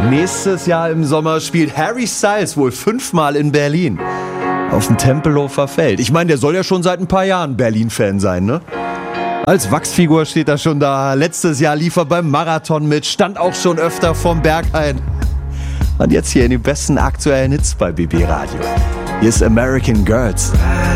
Nächstes Jahr im Sommer spielt Harry Styles wohl 5-mal in Berlin. Auf dem Tempelhofer Feld. Ich meine, der soll ja schon seit ein paar Jahren Berlin-Fan sein, ne? Als Wachsfigur steht er schon da. Letztes Jahr lief er beim Marathon mit, stand auch schon öfter vom Berghain. Und jetzt hier in den besten aktuellen Hits bei BB Radio. Hier ist American Girls.